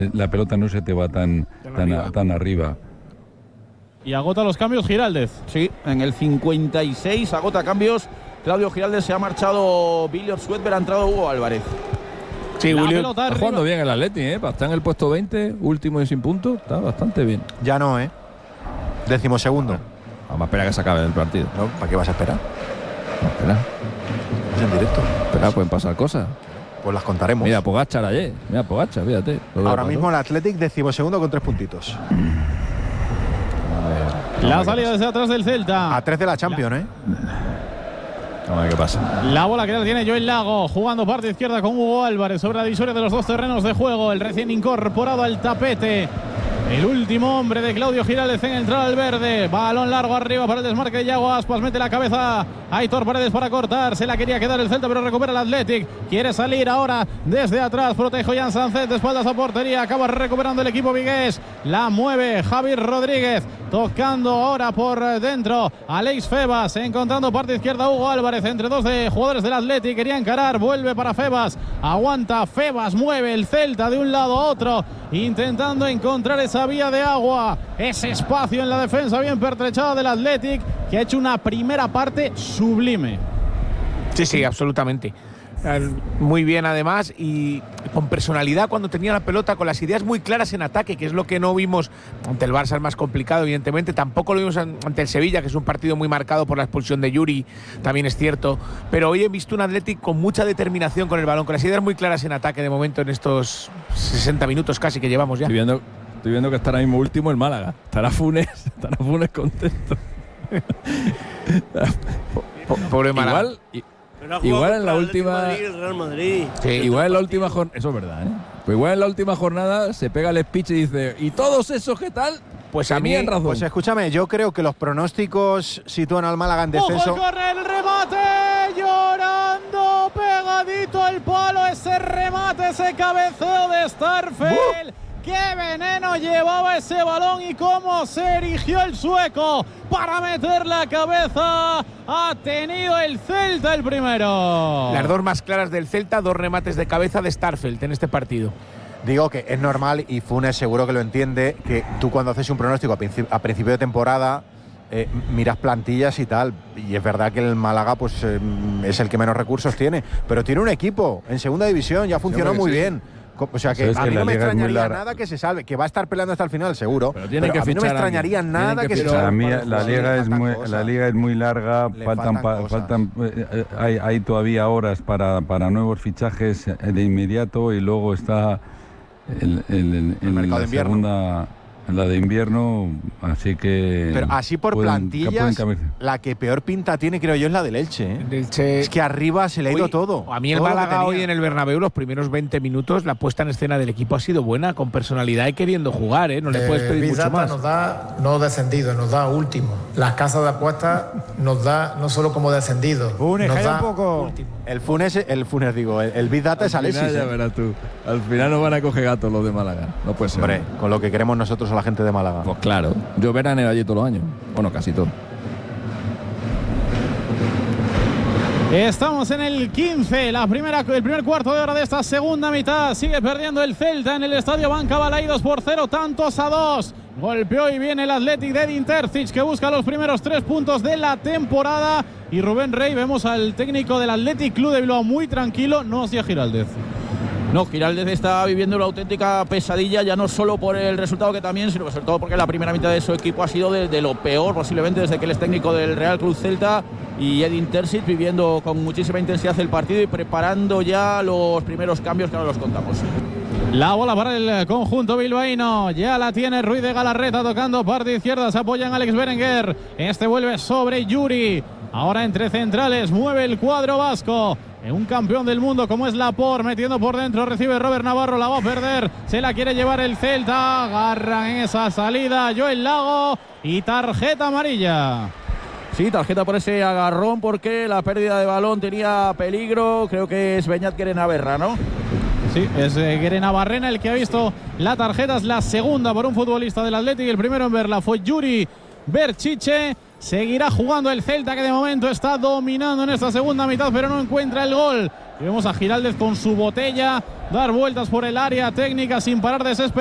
la pelota no se te va tan arriba. Y agota los cambios Giraldez. Sí, en el 56 agota cambios. Claudio Giraldez, se ha marchado Billy Orsuetber, ha entrado Hugo Álvarez. Sí, William está jugando bien el Atleti, está en el puesto 20, último y sin punto, está bastante bien. Ya no, 12º. Vamos a esperar a que se acabe el partido. ¿No? ¿Para qué vas a esperar? Vamos a esperar. Es en directo. Espera, pueden pasar cosas. Pues las contaremos. Mira, Pogačar ayer. Mira, Pogačar, fíjate. Ahora mismo el Athletic 12º con 3 puntitos. La salida desde atrás del Celta. A 3 de la Champions, Vamos a ver qué pasa. La bola que la tiene Joel Lago, jugando parte izquierda con Hugo Álvarez sobre la divisoria de los dos terrenos de juego. El recién incorporado al tapete, el último hombre de Claudio Giraldez en entrar al verde. Balón largo arriba para el desmarque de Yago Aspas. Mete la cabeza Aitor Paredes para cortar. Se la quería quedar el Celta, pero recupera el Athletic. Quiere salir ahora desde atrás. Protege Jan Sánchez de espaldas a portería. Acaba recuperando el equipo vigués. La mueve Javi Rodríguez. Tocando ahora por dentro Alex Febas. Encontrando parte izquierda Hugo Álvarez. Entre dos de jugadores del Athletic. Quería encarar. Vuelve para Febas. Aguanta Febas. Mueve el Celta de un lado a otro. Intentando encontrar esa vía de agua. Ese espacio en la defensa bien pertrechada del Athletic, que ha hecho una primera parte sublime. Sí, absolutamente. Muy bien además y con personalidad cuando tenía la pelota, con las ideas muy claras en ataque, que es lo que no vimos ante el Barça, es más complicado evidentemente, tampoco lo vimos ante el Sevilla, que es un partido muy marcado por la expulsión de Yuri, también es cierto, pero hoy he visto un Athletic con mucha determinación con el balón, con las ideas muy claras en ataque de momento en estos 60 minutos casi que llevamos ya. Estoy viendo que está ahora mismo último el Málaga. Estará Funes contento. Pobre Málaga. Igual en la última. Real Madrid. Sí, igual en la última jornada. Eso es verdad, Pues igual en la última jornada se pega el speech y dice: ¿y todos esos qué tal? Pues a mí en razón. Pues escúchame, yo creo que los pronósticos sitúan al Málaga en descenso. ¡Ojo, corre el remate! Llorando, pegadito al palo, ese remate, ese cabeceo de Starfelt. ¡Qué veneno llevaba ese balón y cómo se erigió el sueco para meter la cabeza! Ha tenido el Celta el primero. Las dos más claras del Celta, 2 remates de cabeza de Starfelt en este partido. Digo que es normal, y Funes seguro que lo entiende, que tú cuando haces un pronóstico a principio de temporada miras plantillas y tal, y es verdad que el Málaga pues es el que menos recursos tiene, pero tiene un equipo en segunda división, ya funcionó muy bien. O sea que a mí no me extrañaría nada que se salve, que va a estar peleando hasta el final seguro, pero a mí no me extrañaría nada que se salve. A mí la liga es muy larga, hay todavía horas para nuevos fichajes de inmediato, y luego está el mercado de invierno. La de invierno, así que... Pero así por plantillas, la que peor pinta tiene, creo yo, es la del Elche. Es que arriba se le ha ido todo. A mí el Málaga hoy en el Bernabéu, los primeros 20 minutos, la puesta en escena del equipo ha sido buena, con personalidad y queriendo jugar, No le puedes pedir mucho más. Nos da no descendido, nos da último. Las casas de apuestas nos da no solo como descendido. Funes, nos da un poco. Último. El Funes, digo, el Big Data es Alexis. Ya verás tú. Al final nos van a coger gatos los de Málaga. No puede ser. Hombre, con lo que queremos nosotros a la gente de Málaga. Pues claro. Yo veraneo allí todos los años. Bueno, casi todo. Estamos en el 15, el primer cuarto de hora de esta segunda mitad. Sigue perdiendo el Celta en el estadio Banca Balai, 2-0, tantos a 2. Golpeó y viene el Athletic de Edin Terzic, que busca los primeros 3 puntos de la temporada. Y Rubén Rey, vemos al técnico del Athletic Club de Bilbao muy tranquilo, no hacia Giraldez. No, Giraldez está viviendo una auténtica pesadilla, ya no solo por el resultado que también, sino sobre todo porque la primera mitad de su equipo ha sido de lo peor posiblemente desde que él es técnico del Real Club Celta, y Edin Terzic viviendo con muchísima intensidad el partido y preparando ya los primeros cambios que ahora los contamos. La bola para el conjunto bilbaíno, ya la tiene Ruiz de Galarreta tocando parte izquierda, se apoya en Alex Berenguer, este vuelve sobre Yuri, ahora entre centrales, mueve el cuadro vasco. Un campeón del mundo como es Laporte, metiendo por dentro, recibe Robert Navarro, la va a perder, se la quiere llevar el Celta, agarran en esa salida Joel Lago y tarjeta amarilla. Sí, tarjeta por ese agarrón porque la pérdida de balón tenía peligro, creo que es Beñat Guerenabarra, ¿no? Sí, es Guerenabarrena el que ha visto la tarjeta, es la segunda por un futbolista del Athletic, el primero en verla fue Yuri Berchiche. Seguirá jugando el Celta, que de momento está dominando en esta segunda mitad, pero no encuentra el gol Y vemos a Giraldez con su botella dar vueltas por el área técnica sin parar de desesperar.